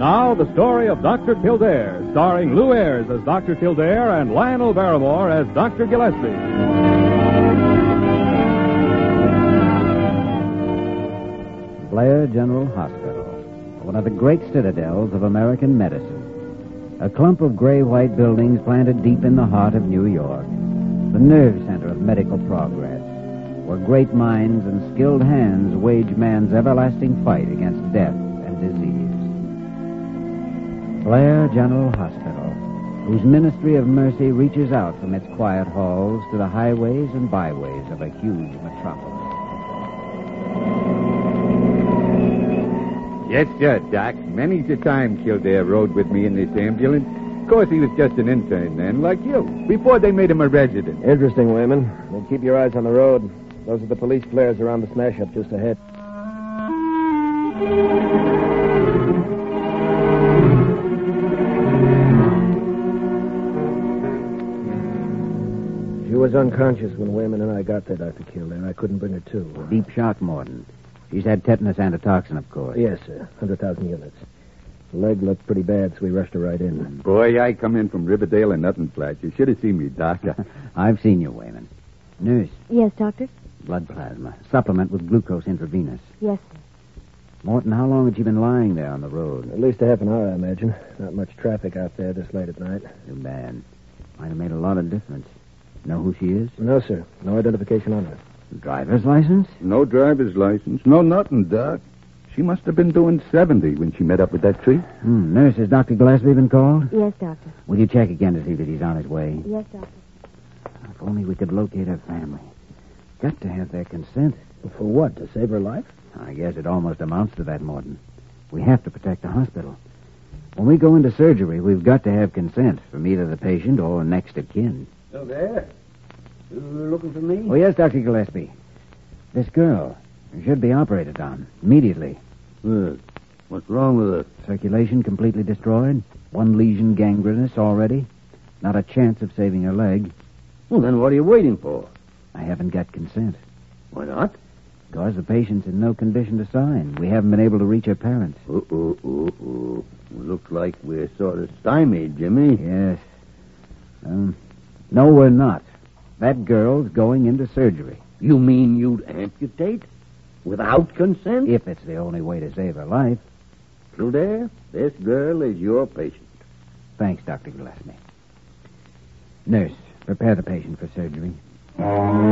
Now, the story of Dr. Kildare, starring Lou Ayres as Dr. Kildare and Lionel Barrymore as Dr. Gillespie. Blair General Hospital, one of the great citadels of American medicine. A clump of gray-white buildings planted deep in the heart of New York. The nerve center of medical progress, where great minds and skilled hands wage man's everlasting fight against death and disease. Blair General Hospital, whose ministry of mercy reaches out from its quiet halls to the highways and byways of a huge metropolis. Yes, sir, Doc. Many's the time Kildare rode with me in this ambulance. Of course, he was just an intern then, like you, before they made him a resident. Interesting, Wayman. Well, keep your eyes on the road. Those are the police flares around the smash-up just ahead. She was unconscious when Wayman and I got there, Dr. Kildare. I couldn't bring her to. Deep shock, Morton. She's had tetanus antitoxin, of course. Yes, sir. 100,000 units. The leg looked pretty bad, so we rushed her right in. Boy, I come in from Riverdale and nothing flat. You should have seen me, Doc. I've seen you, Wayman. Nurse, Yes, Doctor? blood plasma. Supplement with glucose intravenous. Yes, sir. Morton, how long had she been lying there on the road? At least a half an hour, I imagine. Not much traffic out there this late at night. Too bad. Might have made a lot of difference. Know who she is? No, sir. No identification on her. Driver's license? No driver's license. No nothing, Doc. She must have been doing 70 when she met up with that tree. Nurse, has Dr. Gillespie been called? Yes, Doctor. Will you check again to see that he's on his way? Yes, Doctor. If only we could locate her family. Got to have their consent. For what? To save her life? I guess it almost amounts to that, Morton. We have to protect the hospital. When we go into surgery, we've got to have consent from either the patient or next of kin. So there. You looking for me? Oh, yes, Dr. Gillespie. This girl should be operated on immediately. Good. What's wrong with her? Circulation completely destroyed. One lesion gangrenous already. Not a chance of saving her leg. Well, then what are you waiting for? I haven't got consent. Why not? Because the patient's in no condition to sign. We haven't been able to reach her parents. Looks like we're sort of stymied, Jimmy. Yes. No, we're not. That girl's going into surgery. You mean you'd amputate? Without consent? If it's the only way to save her life. Kildare, this girl is your patient. Thanks, Dr. Gillespie. Nurse, prepare the patient for surgery.